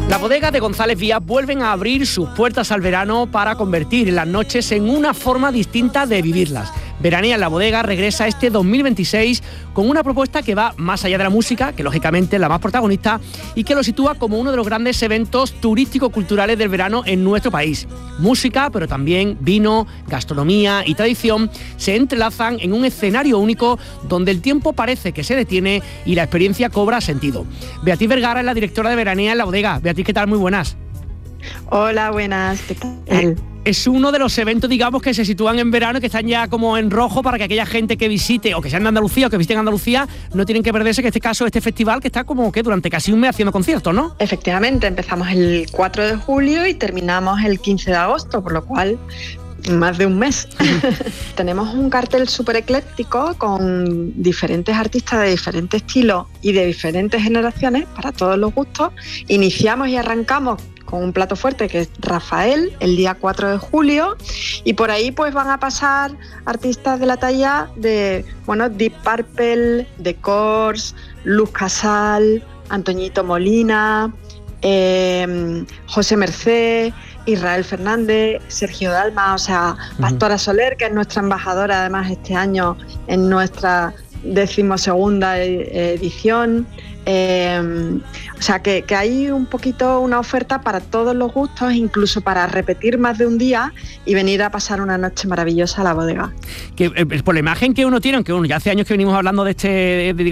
Las bodegas de González Vías vuelven a abrir sus puertas al verano para convertir las noches en una forma distinta de vivirlas. Veranea en la Bodega regresa este 2026 con una propuesta que va más allá de la música, que lógicamente es la más protagonista, y que lo sitúa como uno de los grandes eventos turístico-culturales del verano en nuestro país. Música, pero también vino, gastronomía y tradición se entrelazan en un escenario único donde el tiempo parece que se detiene y la experiencia cobra sentido. Beatriz Vergara es la directora de Veranea en la Bodega. Beatriz, ¿qué tal? Muy buenas. Hola, buenas, ¿qué tal? Es uno de los eventos, digamos, que se sitúan en verano y que están ya como en rojo para que aquella gente que visite o que sean de Andalucía o que visiten Andalucía no tienen que perderse, que en este caso este festival que está como que durante casi un mes haciendo conciertos, ¿no? Efectivamente, empezamos el 4 de julio y terminamos el 15 de agosto, por lo cual más de un mes. Tenemos un cartel súper ecléctico con diferentes artistas de diferentes estilos y de diferentes generaciones para todos los gustos. Iniciamos y arrancamos con un plato fuerte que es Rafael, el día 4 de julio, y por ahí pues van a pasar artistas de la talla de, Deep Purple, The Corrs, Luz Casal, Antoñito Molina, José Mercé, Israel Fernández, Sergio Dalma, Pastora Soler, que es nuestra embajadora además este año en nuestra 12ª edición. Que hay un poquito una oferta para todos los gustos, incluso para repetir más de un día y venir a pasar una noche maravillosa a la bodega. Que por la imagen que uno tiene, aunque ya hace años que venimos hablando de